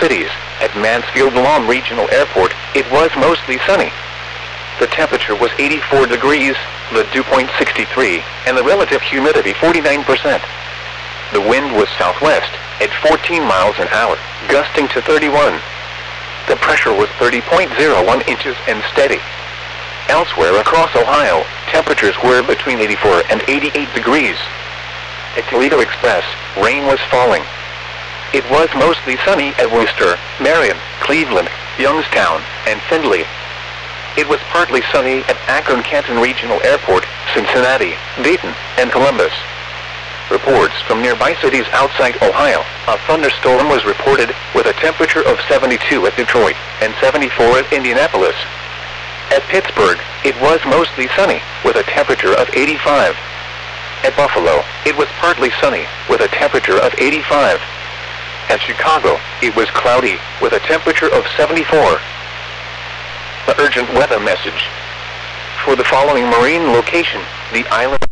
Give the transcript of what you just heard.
Cities. At Mansfield Guam Regional Airport, it was mostly sunny. The temperature was 84 degrees, the dew point 63, and the relative humidity 49%. The wind was southwest, at 14 miles an hour, gusting to 31. The pressure was 30.01 inches and steady. Elsewhere across Ohio, temperatures were between 84 and 88 degrees. At Toledo Express, rain was falling. It was mostly sunny at Worcester, Marion, Cleveland, Youngstown, and Findlay. It was partly sunny at Akron-Canton Regional Airport, Cincinnati, Dayton, and Columbus. Reports from nearby cities outside Ohio, a thunderstorm was reported with a temperature of 72 at Detroit and 74 at Indianapolis. At Pittsburgh, it was mostly sunny with a temperature of 85. At Buffalo, it was partly sunny with a temperature of 85. At Chicago, it was cloudy with a temperature of 74. The urgent weather message. For the following marine location, the island